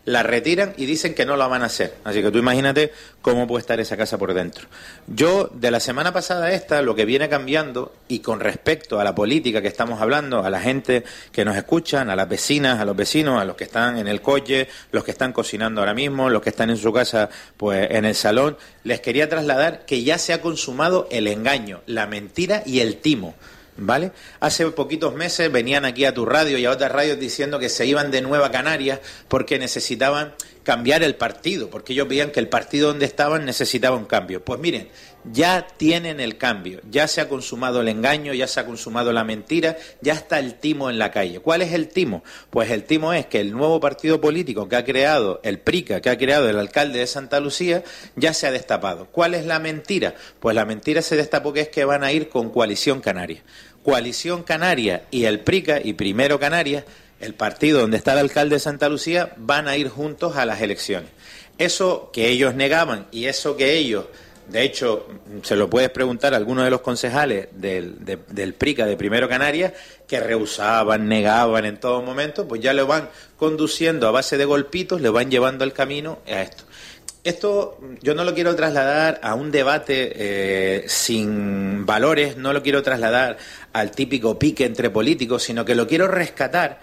la retiran y dicen que no la van a hacer. Así que tú imagínate cómo puede estar esa casa por dentro. Yo, de la semana pasada esta, lo que viene cambiando, y con respecto a la política que estamos hablando, a la gente que nos escuchan, a las vecinas, a los vecinos, a los que están en el coche, los que están cocinando ahora mismo, los que están en su casa, pues en el salón, les quería trasladar que ya se ha consumado el engaño, la mentira y el timo. ¿Vale? Hace poquitos meses venían aquí a tu radio y a otras radios diciendo que se iban de Nueva Canarias porque necesitaban cambiar el partido, porque ellos veían que el partido donde estaban necesitaba un cambio. Pues miren, ya tienen el cambio, ya se ha consumado el engaño, ya se ha consumado la mentira, ya está el timo en la calle. ¿Cuál es el timo? Pues el timo es que el nuevo partido político que ha creado el PRICA, que ha creado el alcalde de Santa Lucía, ya se ha destapado. ¿Cuál es la mentira? Pues la mentira se destapó que es que van a ir con Coalición Canaria. Coalición Canaria y el PRICA y Primero Canarias, el partido donde está el alcalde de Santa Lucía, van a ir juntos a las elecciones. Eso que ellos negaban y eso que ellos, de hecho, se lo puedes preguntar a algunos de los concejales del PRICA de Primero Canarias, que rehusaban, negaban en todo momento, pues ya lo van conduciendo a base de golpitos, le van llevando el camino a esto. Esto yo no lo quiero trasladar a un debate sin valores, no lo quiero trasladar al típico pique entre políticos, sino que lo quiero rescatar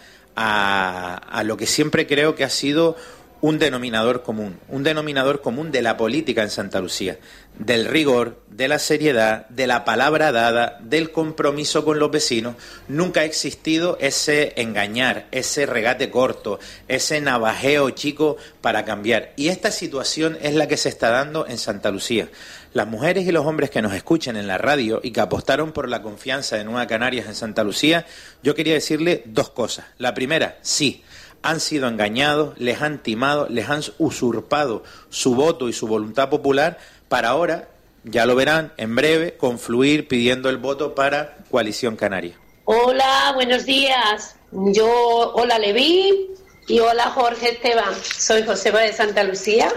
a lo que siempre creo que ha sido un denominador común de la política en Santa Lucía, del rigor, de la seriedad, de la palabra dada, del compromiso con los vecinos. Nunca ha existido ese engañar, ese regate corto, ese navajeo chico para cambiar. Y esta situación es la que se está dando en Santa Lucía. Las mujeres y los hombres que nos escuchen en la radio y que apostaron por la confianza de Nueva Canarias en Santa Lucía, yo quería decirle dos cosas. La primera, sí, han sido engañados, les han timado, les han usurpado su voto y su voluntad popular para ahora, ya lo verán, en breve, confluir pidiendo el voto para Coalición Canaria. Hola, buenos días. Hola Leví y hola Jorge Esteban. Soy Josefa de Santa Lucía.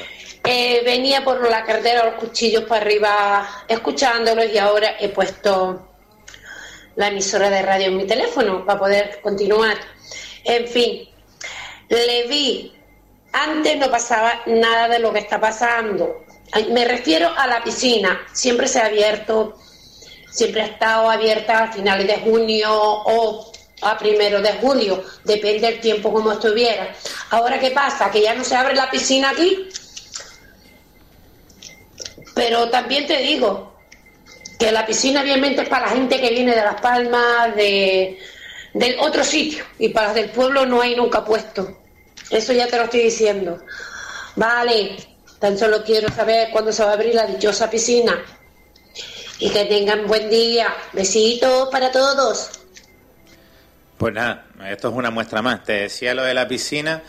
Venía por la carretera los cuchillos para arriba escuchándolos y ahora he puesto la emisora de radio en mi teléfono para poder continuar. En fin, Leví, antes no pasaba nada de lo que está pasando. Me refiero a la piscina. Siempre se ha abierto, siempre ha estado abierta a finales de junio o a 1 de julio, depende del tiempo como estuviera. Ahora, ¿qué pasa? Que ya no se abre la piscina aquí. Pero también te digo que la piscina obviamente es para la gente que viene de Las Palmas, del otro sitio, y para las del pueblo no hay nunca puesto. Eso ya te lo estoy diciendo. Vale, tan solo quiero saber cuándo se va a abrir la dichosa piscina. Y que tengan buen día. Besitos para todos. Pues nada, esto es una muestra más. Te decía lo de la piscina.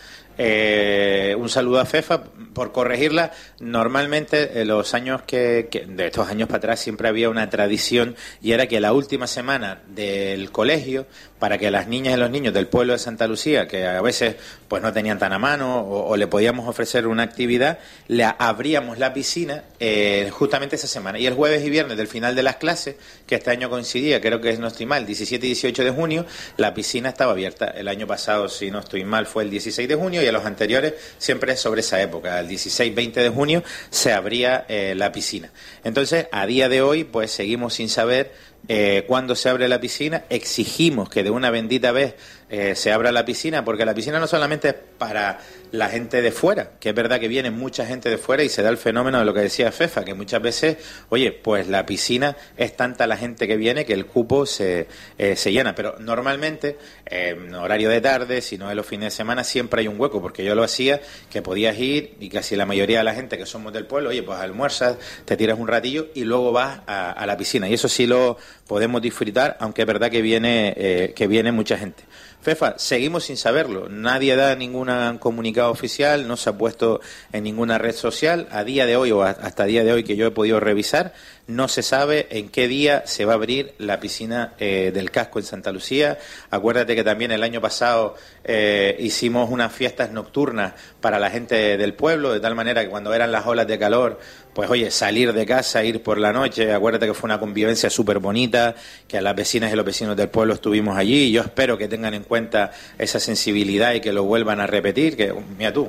Un saludo a Fefa por corregirla. Normalmente los años de estos años para atrás siempre había una tradición y era que la última semana del colegio, para que las niñas y los niños del pueblo de Santa Lucía, que a veces pues no tenían tan a mano o le podíamos ofrecer una actividad, le abríamos la piscina justamente esa semana. Y el jueves y viernes del final de las clases, que este año coincidía, creo que no estoy mal, 17 y 18 de junio, la piscina estaba abierta. El año pasado, si no estoy mal, fue el 16 de junio y a los anteriores siempre es sobre esa época, el 16-20 de junio se abría la piscina. Entonces, a día de hoy, pues seguimos sin saber cuándo se abre la piscina. Exigimos que de una bendita vez se abra la piscina, porque la piscina no solamente es para la gente de fuera, que es verdad que viene mucha gente de fuera y se da el fenómeno de lo que decía Fefa, que muchas veces, oye, pues la piscina es tanta la gente que viene que el cupo se llena, pero normalmente en horario de tarde, si no es los fines de semana, siempre hay un hueco, porque yo lo hacía, que podías ir y casi la mayoría de la gente que somos del pueblo, oye, pues almuerzas, te tiras un ratillo y luego vas a la piscina, y eso sí lo podemos disfrutar, aunque es verdad que viene mucha gente. Fefa, seguimos sin saberlo, nadie da ningún comunicado oficial, no se ha puesto en ninguna red social, a día de hoy o hasta día de hoy que yo he podido revisar, no se sabe en qué día se va a abrir la piscina del Casco en Santa Lucía. Acuérdate que también el año pasado hicimos unas fiestas nocturnas para la gente del pueblo, de tal manera que cuando eran las olas de calor, pues oye, salir de casa, ir por la noche, acuérdate que fue una convivencia súper bonita, bonita, que a las vecinas y los vecinos del pueblo estuvimos allí, y yo espero que tengan en cuenta esa sensibilidad y que lo vuelvan a repetir, que mira tú,